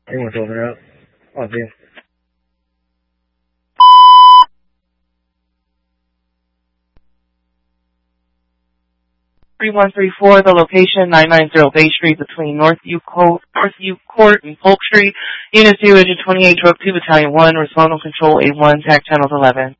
英文说没有，放心。 3134, the location 990 Bay Street between Northview Court and Polk Street. Unit 2, Engine 28, Drug 2, Battalion 1, Respondent Control A1, TAC channels 11.